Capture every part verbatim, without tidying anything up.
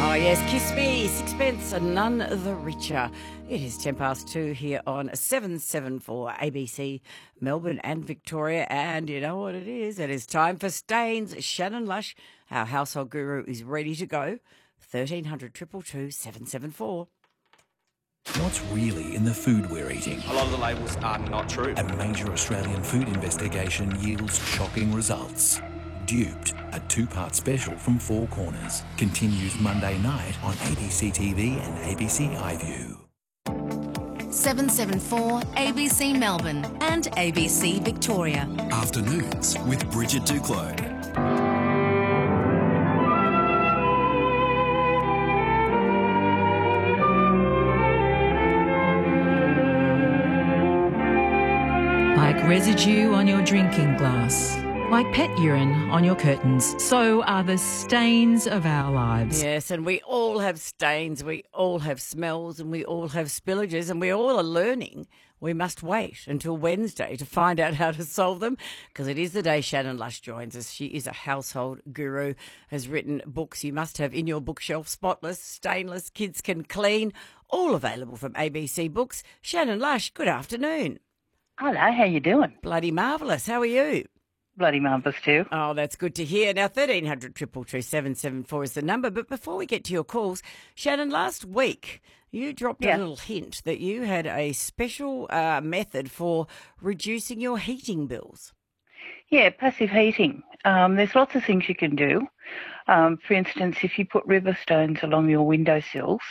Oh, yes, kiss me, sixpence, and none the richer. It is ten past two here on seven seventy-four A B C, Melbourne and Victoria. And you know what it is? It is time for Stains. Shannon Lush, our household guru, is ready to go. thirteen hundred, two two two, seven seven four. What's really in the food we're eating? A lot of the labels are not true. A major Australian food investigation yields shocking results. Duped, a two-part special from Four Corners, continues Monday night on A B C T V and A B C iView. seven seventy-four A B C Melbourne and A B C Victoria. Afternoons with Bridget Duclos. Like residue on your drinking glass, like pet urine on your curtains, so are the stains of our lives. Yes, and we all have stains, we all have smells, and we all have spillages, and we all are learning. We must wait until Wednesday to find out how to solve them, because it is the day Shannon Lush joins us. She is a household guru, has written books you must have in your bookshelf, spotless, stainless, kids can clean, all available from A B C Books. Shannon Lush, good afternoon. Hello, how you doing? Bloody marvellous. How are you? Bloody marvellous too. Oh, that's good to hear. Now, thirteen hundred, two two two, seven seven four is the number. But before we get to your calls, Shannon, last week you dropped Yeah. a little hint that you had a special uh, method for reducing your heating bills. Yeah, passive heating. Um, there's lots of things you can do. Um, for instance, if you put river stones along your windowsills,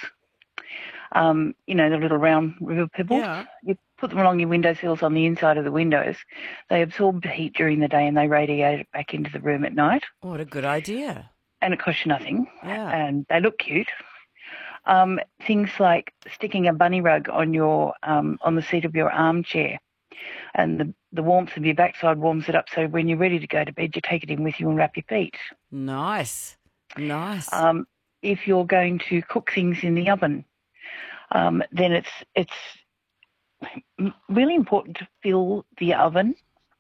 um, you know, the little round river pebbles, Yeah. you put them along your windowsills on the inside of the windows. They absorb the heat during the day and they radiate it back into the room at night. What a good idea. And it costs you nothing. Yeah. And they look cute. Um, things like sticking a bunny rug on your um, on the seat of your armchair, and the, the warmth of your backside warms it up. So when you're ready to go to bed, you take it in with you and wrap your feet. Nice. Nice. Um, if you're going to cook things in the oven, um, then it's it's really important to fill the oven.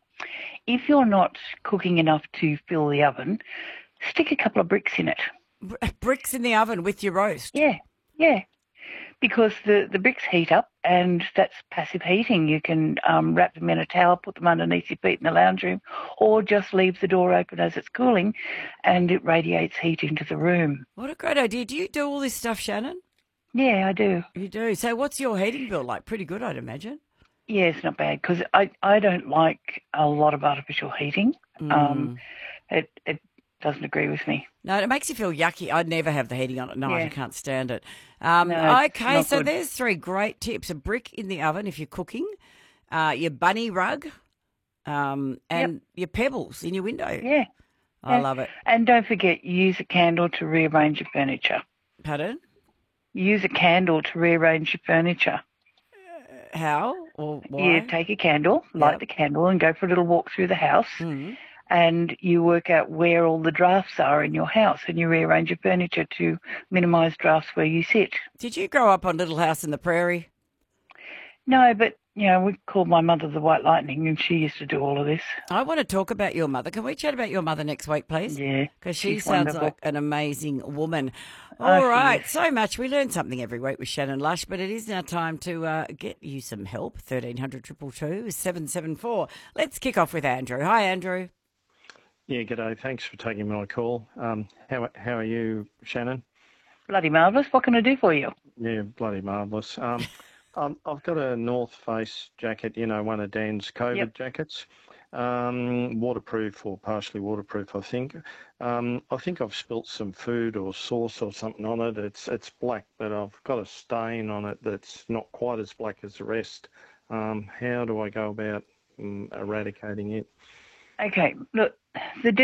If you're not cooking enough to fill the oven, stick a couple of bricks in it. Br- Bricks in the oven with your roast. Yeah, yeah. Because the, the bricks heat up and that's passive heating. You can um, wrap them in a towel, put them underneath your feet in the lounge room, or just leave the door open as it's cooling and it radiates heat into the room. What a great idea. Do you do all this stuff, Shannon? Yeah, I do. You do. So what's your heating bill like? Pretty good, I'd imagine. Yeah, it's not bad because I, I don't like a lot of artificial heating. Mm. Um, it, it doesn't agree with me. No, it makes you feel yucky. I'd never have the heating on at night. Yeah. I can't stand it. Um, No, it's okay, not so good. there's three great tips. A brick in the oven if you're cooking, uh, your bunny rug, um, and your pebbles in your window. Yeah. I yeah. love it. And don't forget, you use a candle to rearrange your furniture. Pardon? You use a candle to rearrange your furniture. How or why? You take a candle, light Yep. the candle and go for a little walk through the house Mhm. and you work out where all the drafts are in your house and you rearrange your furniture to minimise drafts where you sit. Did you grow up on Little House in the Prairie? No, but, you know, we called my mother the White Lightning and she used to do all of this. I want to talk about your mother. Can we chat about your mother next week, please? Yeah, Because she she's sounds wonderful. like an amazing woman. Oh, All she right, is. so much. We learn something every week with Shannon Lush, but it is now time to uh, get you some help. thirteen hundred, two two two, seven seven four. Let's kick off with Andrew. Hi, Andrew. Yeah, g'day. Thanks for taking my call. Um, how how are you, Shannon? Bloody marvellous. What can I do for you? Yeah, bloody marvellous. Um, um, I've got a North Face jacket, you know, one of Dan's COVID Yep. jackets, um, waterproof or partially waterproof, I think. Um, I think I've spilt some food or sauce or something on it. It's it's black, but I've got a stain on it that's not quite as black as the rest. Um, how do I go about um, eradicating it? Okay, look, the